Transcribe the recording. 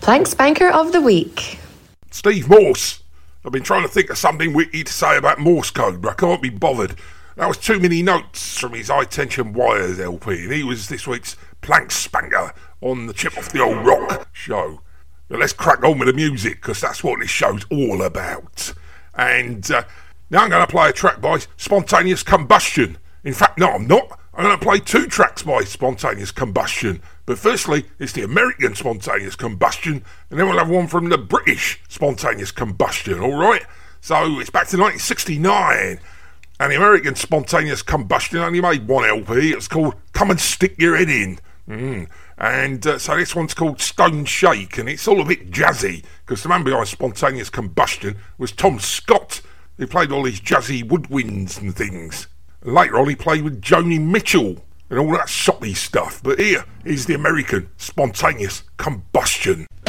Plank Spanker of the Week. Steve Morse. I've been trying to think of something witty to say about Morse code, but I can't be bothered. That was too many notes from his High Tension Wires LP, and he was this week's Plank Spanker on the Chip Off the Old Rock show. But let's crack on with the music, because that's what this show's all about. And now I'm going to play a track by Spontaneous Combustion. In fact, no, I'm not. I'm going to play 2 tracks by Spontaneous Combustion. But firstly, it's the American Spontaneous Combustion, and then we'll have one from the British Spontaneous Combustion, alright? So it's back to 1969, and the American Spontaneous Combustion only made one LP. It was called Come and Stick Your Head In. And so this one's called Stone Shake, and it's all a bit jazzy, because the man behind Spontaneous Combustion was Tom Scott, who played all these jazzy woodwinds and things. And later on he played with Joni Mitchell and all that soppy stuff. But here is the American Spontaneous Combustion.